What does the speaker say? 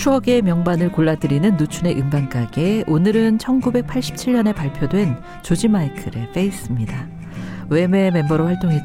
추억의 명반을 골라드리는 누춘의 음반가게. 오늘은 1987년에 발표된 조지 마이클의 페이스입니다. 웸의 멤버로 활동했지만